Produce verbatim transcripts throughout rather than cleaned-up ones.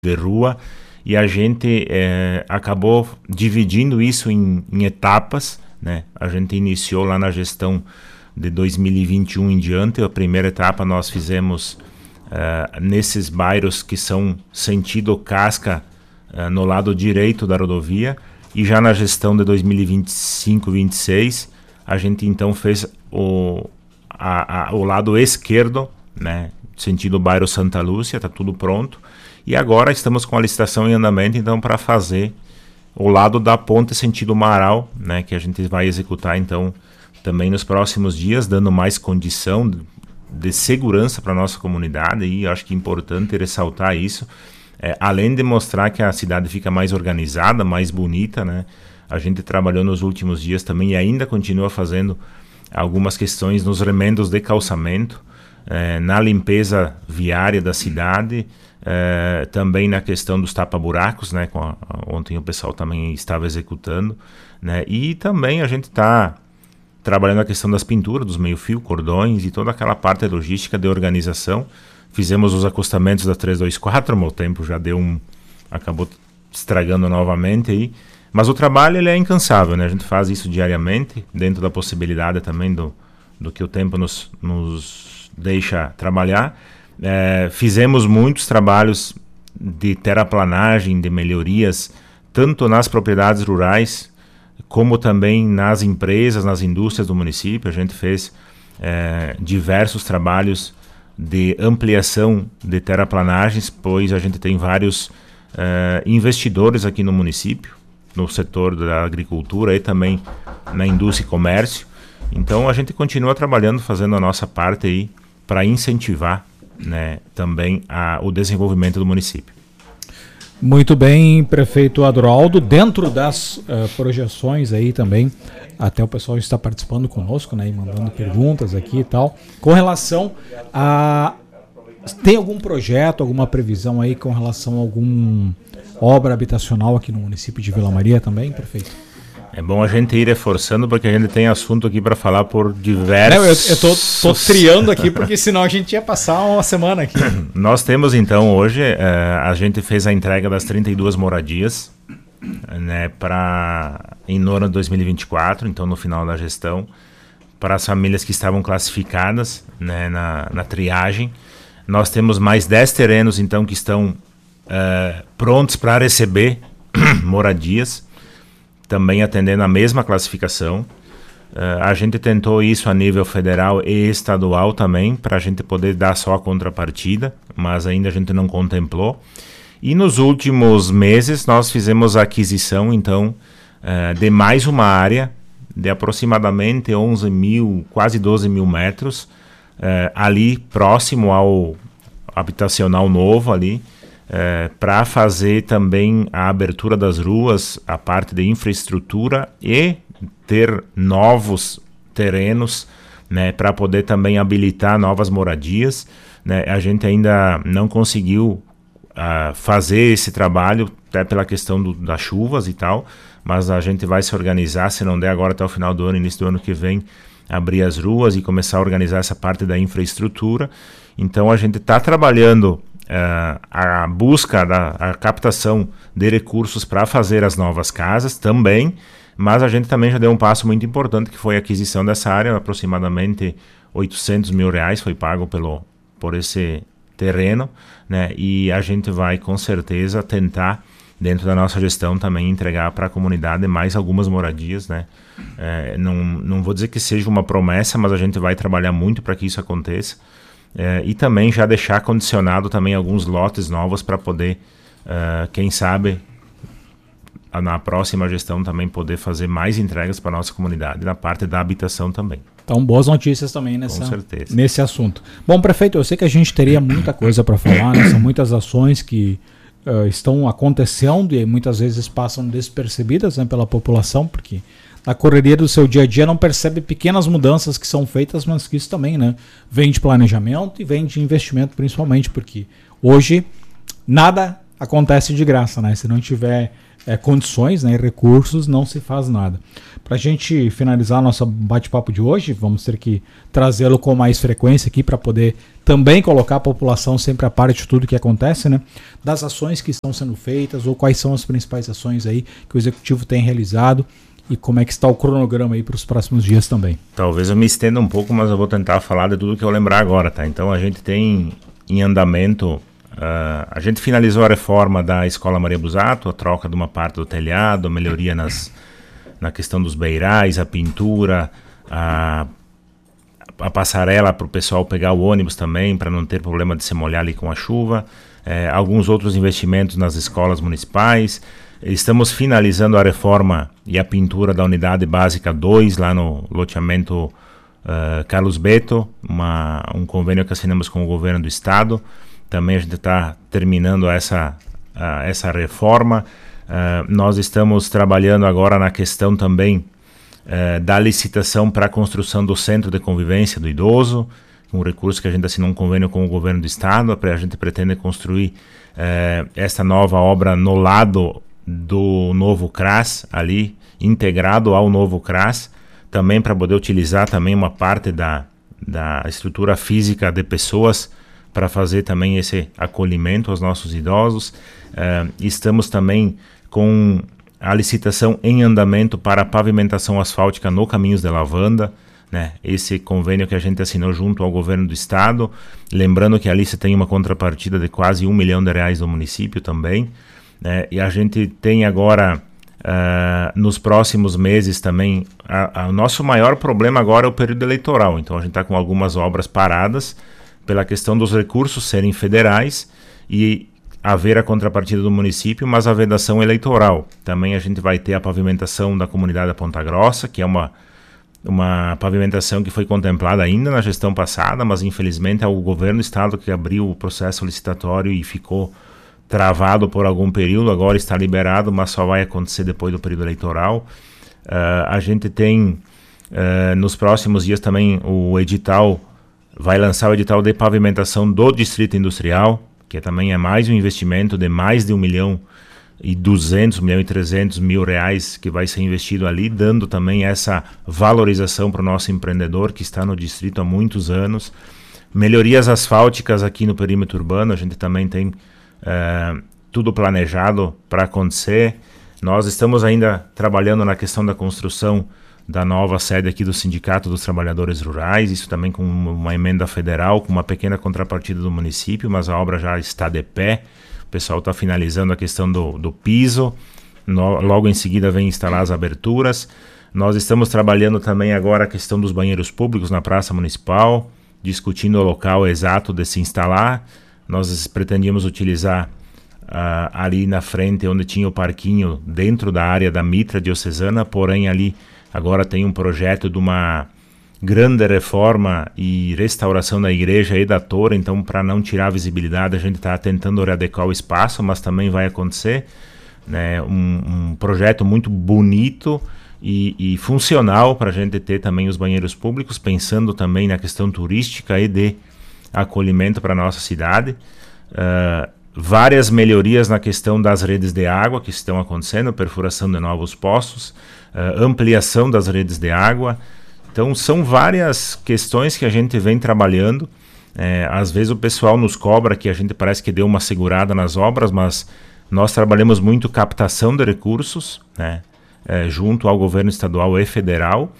de rua, e a gente é, acabou dividindo isso em, em etapas, né? A gente iniciou lá na gestão de dois mil e vinte e um em diante. A primeira etapa nós fizemos uh, nesses bairros que são sentido Casca, uh, no lado direito da rodovia, e já na gestão de dois mil e vinte e cinco, vinte e seis, a gente então fez o, a, a, o lado esquerdo, né? Sentido bairro Santa Lúcia, está tudo pronto. E agora estamos com a licitação em andamento, então, para fazer o lado da ponte sentido Marau, né, que a gente vai executar, então, também nos próximos dias, dando mais condição de, de segurança para a nossa comunidade, e acho que é importante ressaltar isso, é, além de mostrar que a cidade fica mais organizada, mais bonita, né, a gente trabalhou nos últimos dias também e ainda continua fazendo algumas questões nos remendos de calçamento, é, na limpeza viária da cidade, É, também na questão dos tapa-buracos, né, com a, a, ontem o pessoal também estava executando, né, e também a gente está trabalhando a questão das pinturas, dos meio-fio, cordões e toda aquela parte logística de organização. Fizemos os acostamentos da trezentos e vinte e quatro, meu tempo já deu um... acabou estragando novamente aí, mas o trabalho ele é incansável, né, a gente faz isso diariamente, dentro da possibilidade também do, do que o tempo nos, nos deixa trabalhar. É, fizemos muitos trabalhos de terraplanagem, de melhorias, tanto nas propriedades rurais, como também nas empresas, nas indústrias do município. A gente fez é, diversos trabalhos de ampliação de terraplanagens, pois a gente tem vários é, investidores aqui no município, no setor da agricultura e também na indústria e comércio. Então a gente continua trabalhando, fazendo a nossa parte aí para incentivar, né, também a, o desenvolvimento do município. Muito bem, prefeito Adroaldo, dentro das uh, projeções aí também, até o pessoal está participando conosco, né, e mandando perguntas aqui e tal, com relação a... tem algum projeto, alguma previsão aí com relação a alguma obra habitacional aqui no município de Vila Maria também, prefeito? É bom a gente ir reforçando, porque a gente tem assunto aqui para falar por diversos... Não, eu, eu tô, tô triando aqui, porque senão a gente ia passar uma semana aqui. Nós temos, então, hoje, uh, a gente fez a entrega das trinta e duas moradias, né, para em Nora dois mil e vinte e quatro, então no final da gestão, para as famílias que estavam classificadas, né, na, na triagem. Nós temos mais dez terrenos, então, que estão uh, prontos para receber moradias, também atendendo a mesma classificação. Uh, a gente tentou isso a nível federal e estadual também, para a gente poder dar só a contrapartida, mas ainda a gente não contemplou. E nos últimos meses nós fizemos a aquisição, então, uh, de mais uma área de aproximadamente onze mil, quase doze mil metros, uh, ali próximo ao habitacional novo ali, É, para fazer também a abertura das ruas, a parte de infraestrutura e ter novos terrenos, né, para poder também habilitar novas moradias, né. A gente ainda não conseguiu uh, fazer esse trabalho, até pela questão do, das chuvas e tal, mas a gente vai se organizar, se não der agora até o final do ano, início do ano que vem, abrir as ruas e começar a organizar essa parte da infraestrutura. Então a gente está trabalhando Uh, a busca, da, a captação de recursos para fazer as novas casas também, mas a gente também já deu um passo muito importante, que foi a aquisição dessa área. Aproximadamente oitocentos mil reais foi pago pelo, por esse terreno, né? E a gente vai com certeza tentar, dentro da nossa gestão, também entregar para a comunidade mais algumas moradias, né? É, não, não vou dizer que seja uma promessa, mas a gente vai trabalhar muito para que isso aconteça. É, e também já deixar condicionado também alguns lotes novos para poder, uh, quem sabe, na próxima gestão também poder fazer mais entregas para a nossa comunidade, na parte da habitação também. Então, boas notícias também nessa, Com certeza. nesse assunto. Bom, prefeito, eu sei que a gente teria muita coisa para falar, né? São muitas ações que uh, estão acontecendo e muitas vezes passam despercebidas, né, pela população, porque na correria do seu dia a dia não percebe pequenas mudanças que são feitas, mas que isso também, né, vem de planejamento e vem de investimento, principalmente porque hoje nada acontece de graça, né? Se não tiver é, condições, né, e recursos, não se faz nada. Para a gente finalizar nosso bate-papo de hoje, vamos ter que trazê-lo com mais frequência aqui para poder também colocar a população sempre a par de tudo que acontece, né? Das ações que estão sendo feitas ou quais são as principais ações aí que o Executivo tem realizado e como é que está o cronograma aí para os próximos dias também. Talvez eu me estenda um pouco, mas eu vou tentar falar de tudo que eu lembrar agora, tá? Então a gente tem em andamento, uh, a gente finalizou a reforma da Escola Maria Busato, a troca de uma parte do telhado, melhoria nas, na questão dos beirais, a pintura, a, a passarela para o pessoal pegar o ônibus também, para não ter problema de se molhar ali com a chuva, é, alguns outros investimentos nas escolas municipais. Estamos finalizando a reforma e a pintura da Unidade Básica dois, lá no loteamento uh, Carlos Beto, uma, um convênio que assinamos com o governo do estado. Também a gente está terminando essa, uh, essa reforma. Uh, nós estamos trabalhando agora na questão também uh, da licitação para a construção do Centro de Convivência do Idoso, um recurso que a gente assinou um convênio com o governo do estado. A gente pretende construir uh, essa nova obra no lado do novo C R A S, ali, integrado ao novo C R A S, também para poder utilizar também uma parte da, da estrutura física de pessoas para fazer também esse acolhimento aos nossos idosos. Uh, estamos também com a licitação em andamento para a pavimentação asfáltica no Caminhos de Lavanda, né? Esse convênio que a gente assinou junto ao governo do estado, lembrando que ali você tem uma contrapartida de quase um milhão de reais do município também. É, e a gente tem agora, uh, nos próximos meses também, a, a, o nosso maior problema agora é o período eleitoral. Então a gente está com algumas obras paradas pela questão dos recursos serem federais e haver a contrapartida do município, mas a vedação eleitoral. Também a gente vai ter a pavimentação da comunidade da Ponta Grossa, que é uma, uma pavimentação que foi contemplada ainda na gestão passada, mas infelizmente é o governo do estado que abriu o processo licitatório e ficou travado por algum período. Agora está liberado, mas só vai acontecer depois do período eleitoral. Uh, a gente tem, uh, nos próximos dias também, o edital, vai lançar o edital de pavimentação do Distrito Industrial, que também é mais um investimento de mais de um milhão e duzentos, um milhão e trezentos mil reais que vai ser investido ali, dando também essa valorização para o nosso empreendedor que está no distrito há muitos anos. Melhorias asfálticas aqui no perímetro urbano, a gente também tem Uh, tudo planejado para acontecer. Nós estamos ainda trabalhando na questão da construção da nova sede aqui do Sindicato dos Trabalhadores Rurais, isso também com uma emenda federal, com uma pequena contrapartida do município, mas a obra já está de pé. O pessoal está finalizando a questão do, do piso, no, logo em seguida vem instalar as aberturas. Nós estamos trabalhando também agora a questão dos banheiros públicos na Praça Municipal, discutindo o local exato de se instalar. Nós pretendíamos utilizar uh, ali na frente, onde tinha o parquinho, dentro da área da Mitra Diocesana, porém ali agora tem um projeto de uma grande reforma e restauração da igreja e da torre, então para não tirar a visibilidade a gente está tentando readequar o espaço, mas também vai acontecer, né? um, um projeto muito bonito e, e funcional para a gente ter também os banheiros públicos, pensando também na questão turística e de acolhimento para a nossa cidade. Uh, várias melhorias na questão das redes de água que estão acontecendo, perfuração de novos poços, uh, ampliação das redes de água. Então são várias questões que a gente vem trabalhando. É, às vezes o pessoal nos cobra que a gente parece que deu uma segurada nas obras, mas nós trabalhamos muito captação de recursos, né, é, junto ao governo estadual e federal.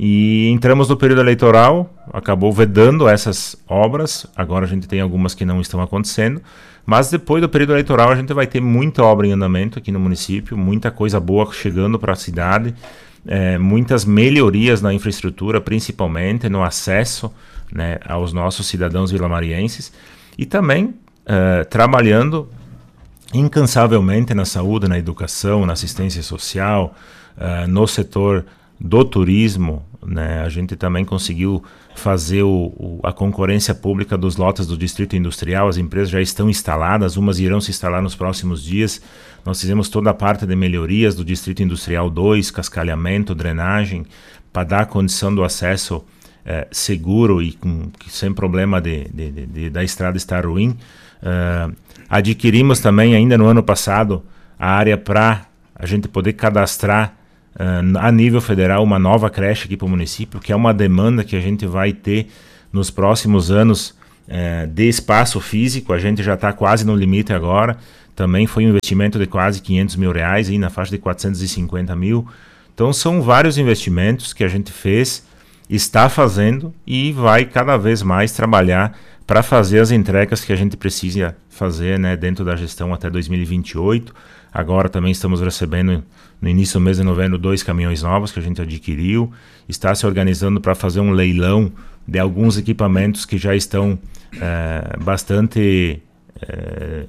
E entramos no período eleitoral, acabou vedando essas obras, agora a gente tem algumas que não estão acontecendo, mas depois do período eleitoral a gente vai ter muita obra em andamento aqui no município, muita coisa boa chegando para a cidade, é, muitas melhorias na infraestrutura, principalmente no acesso, né, aos nossos cidadãos vilamarienses, e também é, trabalhando incansavelmente na saúde, na educação, na assistência social, é, no setor do turismo, né? A gente também conseguiu fazer o, o, a concorrência pública dos lotes do Distrito Industrial. As empresas já estão instaladas, umas irão se instalar nos próximos dias. Nós fizemos toda a parte de melhorias do Distrito Industrial dois, cascalhamento, drenagem, para dar a condição do acesso eh, seguro e com, sem problema de, de, de, de, da estrada estar ruim. Uh, adquirimos também, ainda no ano passado, a área para a gente poder cadastrar uh, a nível federal uma nova creche aqui para o município, que é uma demanda que a gente vai ter nos próximos anos uh, de espaço físico. A gente já está quase no limite agora. Também foi um investimento de quase quinhentos mil reais, aí na faixa de quatrocentos e cinquenta mil. Então são vários investimentos que a gente fez, está fazendo e vai cada vez mais trabalhar para fazer as entregas que a gente precisa fazer, né, dentro da gestão até dois mil e vinte e oito. Agora também estamos recebendo, no início do mês de novembro, dois caminhões novos que a gente adquiriu. Está se organizando para fazer um leilão de alguns equipamentos que já estão é, bastante é,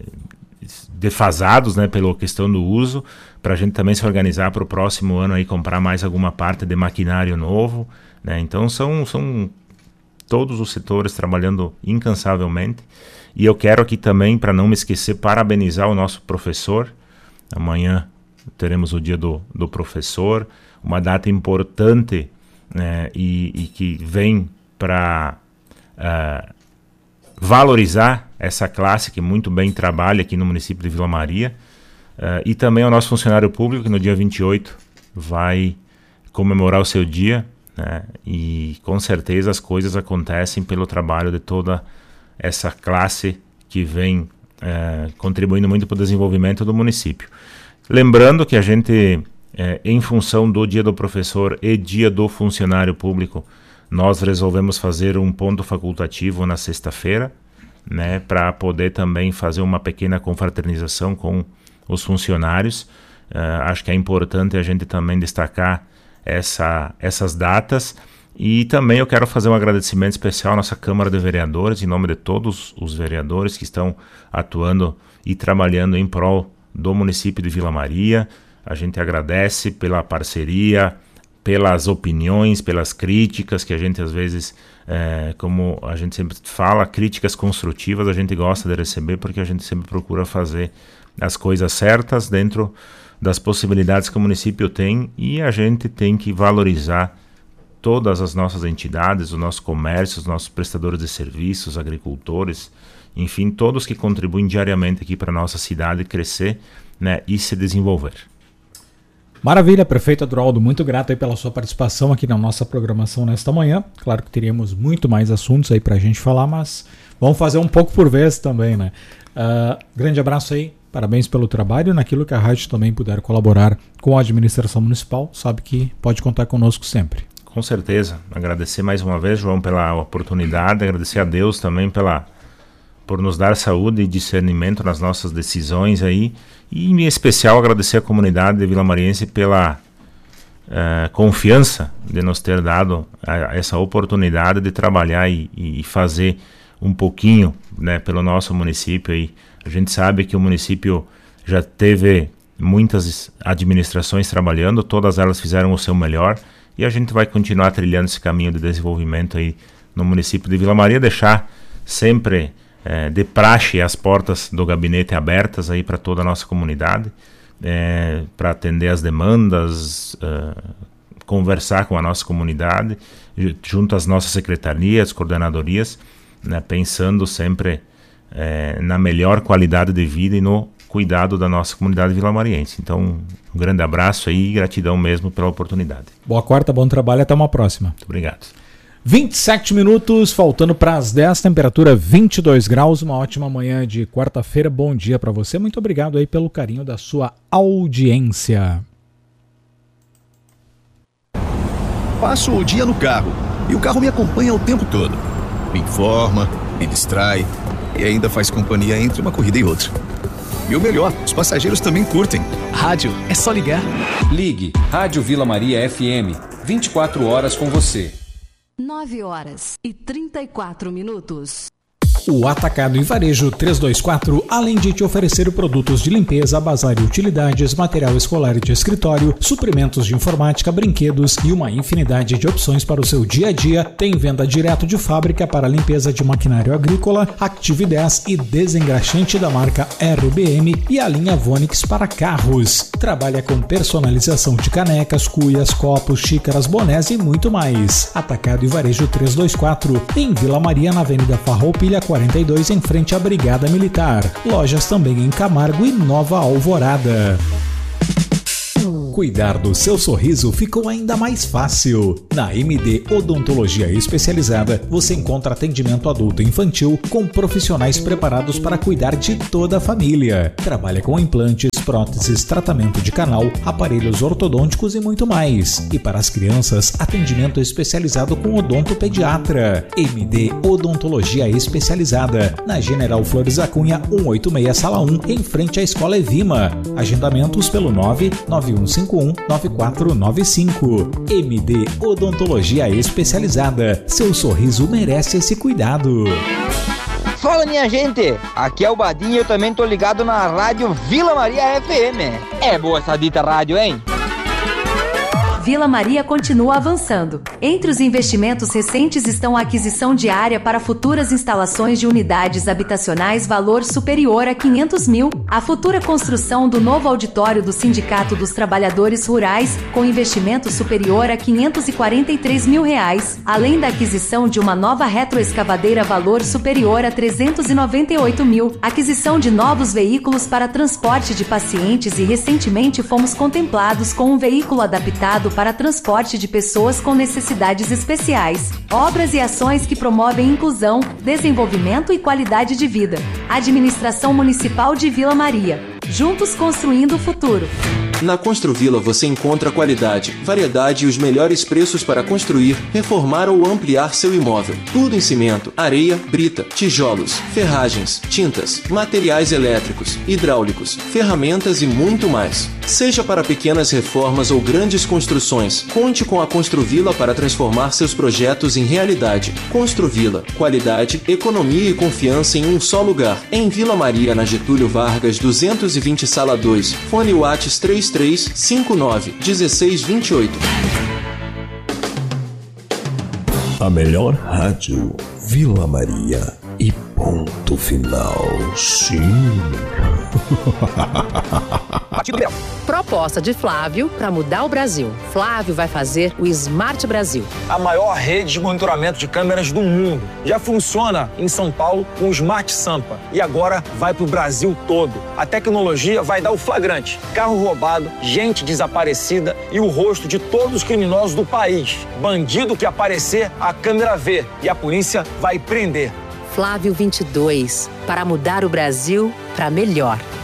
defasados, né, pela questão do uso, para a gente também se organizar para o próximo ano aí comprar mais alguma parte de maquinário novo, né? Então são, são todos os setores trabalhando incansavelmente. E eu quero aqui também, para não me esquecer, parabenizar o nosso professor. Amanhã teremos o dia do, do professor, uma data importante, né, e, e que vem para uh, valorizar essa classe que muito bem trabalha aqui no município de Vila Maria. Uh, e também ao nosso funcionário público, que no dia vinte e oito vai comemorar o seu dia, né, e com certeza as coisas acontecem pelo trabalho de toda essa classe que vem uh, contribuindo muito para o desenvolvimento do município. Lembrando que a gente, uh, em função do dia do professor e dia do funcionário público, nós resolvemos fazer um ponto facultativo na sexta-feira, né, para poder também fazer uma pequena confraternização com os funcionários. Uh, acho que é importante a gente também destacar essa, essas datas. E também eu quero fazer um agradecimento especial à nossa Câmara de Vereadores, em nome de todos os vereadores que estão atuando e trabalhando em prol do município de Vila Maria. A gente agradece pela parceria, pelas opiniões, pelas críticas que a gente às vezes, é, como a gente sempre fala, críticas construtivas a gente gosta de receber, porque a gente sempre procura fazer as coisas certas dentro das possibilidades que o município tem, e a gente tem que valorizar todas as nossas entidades, o nosso comércio, os nossos prestadores de serviços, agricultores, enfim, todos que contribuem diariamente aqui para a nossa cidade crescer, né, e se desenvolver. Maravilha, prefeito Adroaldo, muito grato aí pela sua participação aqui na nossa programação nesta manhã. Claro que teríamos muito mais assuntos aí para a gente falar, mas vamos fazer um pouco por vez também, né? Uh, grande abraço aí, parabéns pelo trabalho. Naquilo que a rádio também puder colaborar com a administração municipal, sabe que pode contar conosco sempre. Com certeza, agradecer mais uma vez, João, pela oportunidade, agradecer a Deus também pela, por nos dar saúde e discernimento nas nossas decisões aí, e em especial agradecer a comunidade de Vila Mariense pela uh, confiança de nos ter dado a, a essa oportunidade de trabalhar e, e fazer um pouquinho, né, pelo nosso município aí. A gente sabe que o município já teve muitas administrações trabalhando, todas elas fizeram o seu melhor, e a gente vai continuar trilhando esse caminho de desenvolvimento aí no município de Vila Maria, deixar sempre é, de praxe as portas do gabinete abertas aí para toda a nossa comunidade, é, para atender as demandas, é, conversar com a nossa comunidade, junto às nossas secretarias, coordenadorias, né, pensando sempre é, na melhor qualidade de vida e no cuidado da nossa comunidade vilamariense. Então, um grande abraço aí e gratidão mesmo pela oportunidade. Boa quarta, bom trabalho, até uma próxima. Muito obrigado. vinte e sete minutos, faltando para as dez, temperatura vinte e dois graus, uma ótima manhã de quarta-feira, bom dia para você, muito obrigado aí pelo carinho da sua audiência. Passo o dia no carro e o carro me acompanha o tempo todo. Me informa, me distrai e ainda faz companhia entre uma corrida e outra. E o melhor, os passageiros também curtem. Rádio, é só ligar. Ligue Rádio Vila Maria F M, vinte e quatro horas com você. nove horas e trinta e quatro minutos. O Atacado e Varejo trezentos e vinte e quatro, além de te oferecer produtos de limpeza, bazar e utilidades, material escolar e de escritório, suprimentos de informática, brinquedos e uma infinidade de opções para o seu dia a dia, tem venda direto de fábrica para limpeza de maquinário agrícola, Active dez e desengraxante da marca R B M e a linha Vonix para carros. Trabalha com personalização de canecas, cuias, copos, xícaras, bonés e muito mais. Atacado e Varejo trezentos e vinte e quatro, em Vila Maria, na Avenida Farroupilha, quarenta e dois, em frente à Brigada Militar. Lojas também em Camargo e Nova Alvorada. Cuidar do seu sorriso ficou ainda mais fácil. Na M D Odontologia Especializada, você encontra atendimento adulto e infantil com profissionais preparados para cuidar de toda a família. Trabalha com implantes, próteses, tratamento de canal, aparelhos ortodônticos e muito mais. E para as crianças, atendimento especializado com odontopediatra. M D Odontologia Especializada, na General Flores da Cunha cento e oitenta e seis, Sala um, em frente à Escola Evima. Agendamentos pelo nove nove um cinco um nove quatro nove cinco. M D Odontologia Especializada. Seu sorriso merece esse cuidado. Fala, minha gente, aqui é o Badinho e eu também tô ligado na rádio Vila Maria F M. É boa essa dita rádio, hein? Vila Maria continua avançando. Entre os investimentos recentes estão a aquisição de área para futuras instalações de unidades habitacionais valor superior a quinhentos mil, a futura construção do novo auditório do Sindicato dos Trabalhadores Rurais, com investimento superior a quinhentos e quarenta e três mil reais, além da aquisição de uma nova retroescavadeira valor superior a trezentos e noventa e oito mil, aquisição de novos veículos para transporte de pacientes e recentemente fomos contemplados com um veículo adaptado para transporte de pessoas com necessidades especiais, obras e ações que promovem inclusão, desenvolvimento e qualidade de vida. Administração Municipal de Vila Maria. Juntos construindo o futuro. Na Construvila você encontra qualidade, variedade e os melhores preços para construir, reformar ou ampliar seu imóvel. Tudo em cimento, areia, brita, tijolos, ferragens, tintas, materiais elétricos, hidráulicos, ferramentas e muito mais. Seja para pequenas reformas ou grandes construções, conte com a Construvila para transformar seus projetos em realidade. Construvila, qualidade, economia e confiança em um só lugar. Em Vila Maria, na Getúlio Vargas, duzentos e vinte, Sala dois. Fone WhatsApp três três cinco nove um seis dois oito. A melhor rádio, Vila Maria. E ponto final. Sim. Proposta de Flávio para mudar o Brasil. Flávio vai fazer o Smart Brasil. A maior rede de monitoramento de câmeras do mundo. Já funciona em São Paulo com o Smart Sampa. E agora vai para o Brasil todo. A tecnologia vai dar o flagrante. Carro roubado, gente desaparecida e o rosto de todos os criminosos do país. Bandido que aparecer, a câmera vê. E a polícia vai prender. Flávio vinte e dois, para mudar o Brasil para melhor.